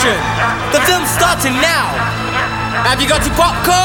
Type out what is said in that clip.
action. The film's starting now. Have you got your popcorn?